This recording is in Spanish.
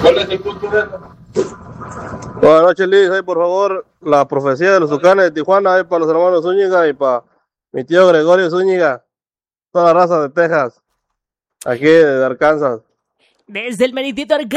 ¿Cuál es el punto de eso? Buenas noches, Liz. Ahí, por favor, la profecía de los Tucanes de Tijuana, ahí para los hermanos Zúñiga y para mi tío Gregorio Zúñiga, toda la raza de Texas, aquí de Arkansas. Desde el meritito Arkansas.